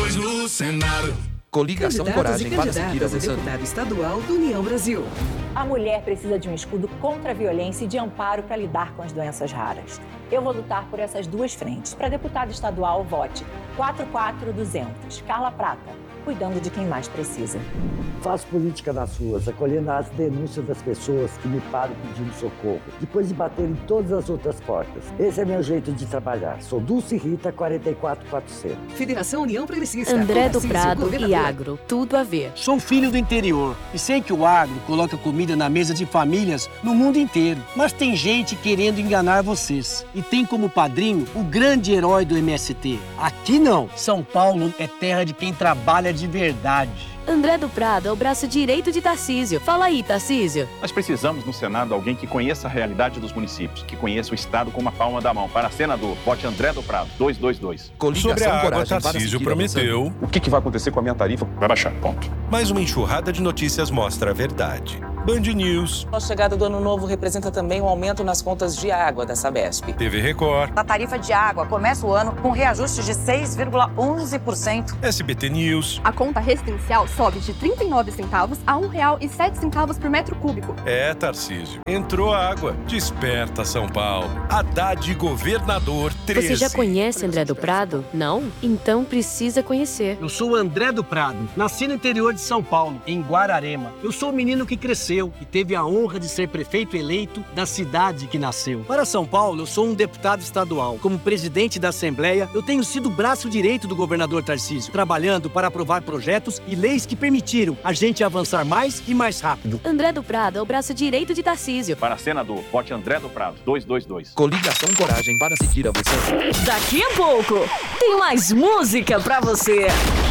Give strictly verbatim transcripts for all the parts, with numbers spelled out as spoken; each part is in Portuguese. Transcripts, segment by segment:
voz no Senado. Coligação Coragem para seguir avançando. Deputado estadual do União Brasil. A mulher precisa de um escudo contra a violência e de amparo para lidar com as doenças raras. Eu vou lutar por essas duas frentes. Para deputado estadual, vote quatro quatro duzentos. Carla Prata, cuidando de quem mais precisa. Faço política nas ruas, acolhendo as denúncias das pessoas que me param pedindo socorro, depois de bater em todas as outras portas. Esse é meu jeito de trabalhar. Sou Dulce Rita, quarenta e quatro quatrocentos. Federação União Progressista. André do Prado e agro, tudo a ver. Sou filho do interior e sei que o agro coloca comida na mesa de famílias no mundo inteiro. Mas tem gente querendo enganar vocês. E tem como padrinho o grande herói do M S T. Aqui não. São Paulo é terra de quem trabalha de verdade. André do Prado é o braço direito de Tarcísio. Fala aí, Tarcísio. Nós precisamos no Senado alguém que conheça a realidade dos municípios, que conheça o Estado como a palma da mão. Para senador, vote André do Prado, duzentos e vinte e dois. Coligação Sobre a água, Tarcísio prometeu... O que, que vai acontecer com a minha tarifa? Vai baixar, ponto. Mais uma enxurrada de notícias mostra a verdade. Band News. A chegada do ano novo representa também um aumento nas contas de água da Sabesp. T V Record. A tarifa de água começa o ano com reajuste de seis vírgula onze por cento. S B T News. A conta residencial sobe de trinta e nove centavos a um real e sete centavos por metro cúbico. É, Tarcísio. Entrou água. Desperta, São Paulo. Haddad, governador treze. Você já conhece André do Prado? Não? Então precisa conhecer. Eu sou o André do Prado. Nasci no interior de São Paulo, em Guararema. Eu sou o menino que cresceu e teve a honra de ser prefeito eleito da cidade que nasceu. Para São Paulo, eu sou um deputado estadual. Como presidente da Assembleia, eu tenho sido o braço direito do governador Tarcísio, trabalhando para aprovar projetos e leis que permitiram a gente avançar mais e mais rápido. André do Prado é o braço direito de Tarcísio. Para senador, vote André do Prado, duzentos e vinte e dois. Coligação Coragem para seguir avançando. Daqui a pouco, tem mais música pra você.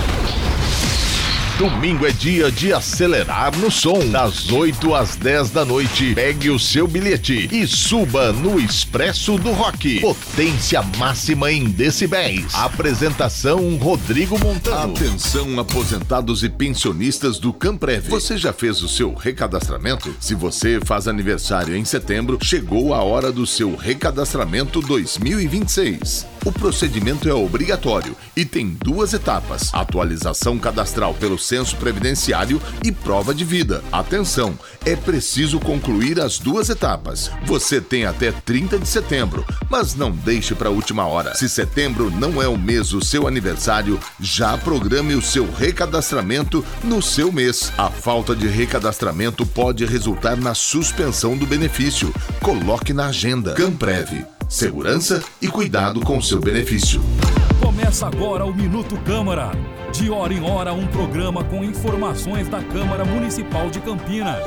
Domingo é dia de acelerar no som. Das oito às dez da noite, pegue o seu bilhete e suba no Expresso do Rock. Potência máxima em decibéis. Apresentação Rodrigo Montano. Atenção, aposentados e pensionistas do Camprev. Você já fez o seu recadastramento? Se você faz aniversário em setembro, chegou a hora do seu recadastramento dois mil e vinte e seis. O procedimento é obrigatório e tem duas etapas: atualização cadastral pelo Censo Previdenciário e prova de vida. Atenção, é preciso concluir as duas etapas. Você tem até trinta de setembro, mas não deixe para a última hora. Se setembro não é o mês do seu aniversário, já programe o seu recadastramento no seu mês. A falta de recadastramento pode resultar na suspensão do benefício. Coloque na agenda. Camprev. Segurança e cuidado com seu benefício. Começa agora o Minuto Câmara. De hora em hora, um programa com informações da Câmara Municipal de Campinas.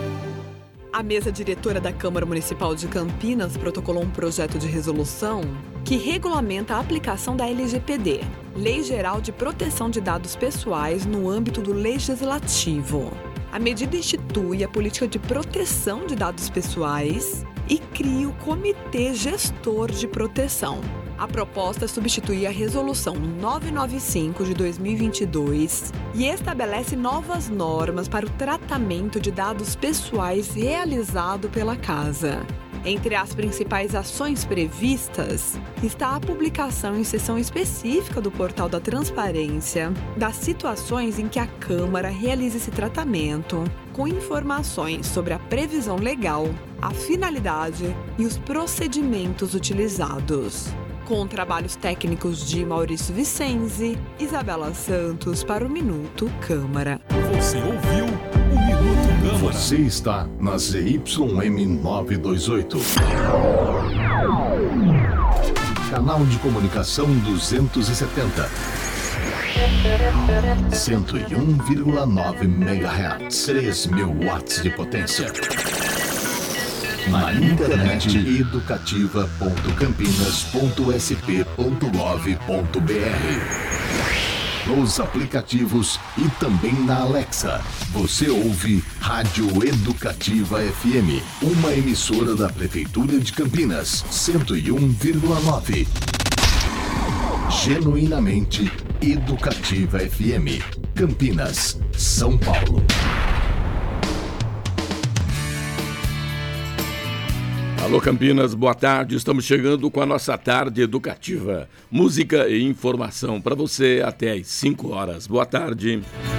A mesa diretora da Câmara Municipal de Campinas protocolou um projeto de resolução que regulamenta a aplicação da L G P D, Lei Geral de Proteção de Dados Pessoais, no âmbito do Legislativo. A medida institui a política de proteção de dados pessoais e cria o Comitê Gestor de Proteção. A proposta substitui a Resolução novecentos e noventa e cinco de dois mil e vinte e dois e estabelece novas normas para o tratamento de dados pessoais realizado pela Casa. Entre as principais ações previstas está a publicação em seção específica do Portal da Transparência das situações em que a Câmara realiza esse tratamento, com informações sobre a previsão legal, a finalidade e os procedimentos utilizados. Com trabalhos técnicos de Maurício Vicenzi, Isabela Santos para o Minuto Câmara. Você ouviu o Minuto Câmara. Você está na Z Y M novecentos e vinte e oito. Canal de comunicação duzentos e setenta. cento e um vírgula nove megahertz. três mil watts de potência. Na internet educativa ponto campinas ponto s p ponto gov ponto b r. Nos aplicativos e também na Alexa. Você ouve Rádio Educativa F M, uma emissora da Prefeitura de Campinas, cento e um vírgula nove. Genuinamente Educativa F M, Campinas, São Paulo. Alô Campinas, boa tarde. Estamos chegando com a nossa tarde educativa. Música e informação para você até às cinco horas. Boa tarde.